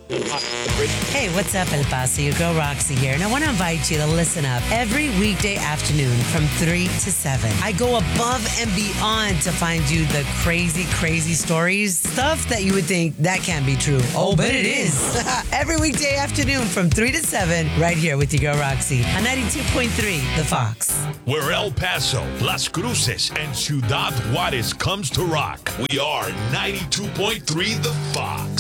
Hey, what's up, El Paso? Your girl Roxy here, and I want to invite you to listen up every weekday afternoon from 3 to 7. I go above and beyond to find you the crazy stories, stuff that you would think that can't be true. Oh, but it is. Every weekday afternoon from 3 to 7, right here with your girl Roxy on 92.3 The Fox. Where El Paso, Las Cruces, and Ciudad Juarez comes to rock, we are 92.3 The Fox.